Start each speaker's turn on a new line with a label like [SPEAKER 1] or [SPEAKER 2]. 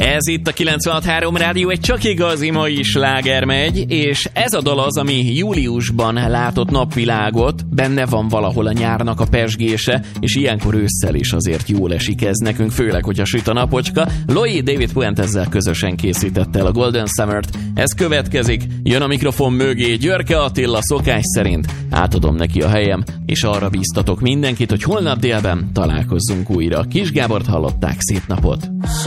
[SPEAKER 1] Ez itt a 96.3 Rádió, egy csak igazi mai sláger megy, és ez a dal az, ami júliusban látott napvilágot, benne van valahol a nyárnak a pezsgése, és ilyenkor ősszel is azért jól esik ez nekünk, főleg, hogyha süt a napocska. Louis David Puentezzel közösen készítette el a Golden Summer-t, ez következik, jön a mikrofon mögé Györke Attila, szokás szerint átadom neki a helyem, és arra bíztatok mindenkit, hogy holnap délben találkozzunk újra. Kis Gábort hallották, szép napot!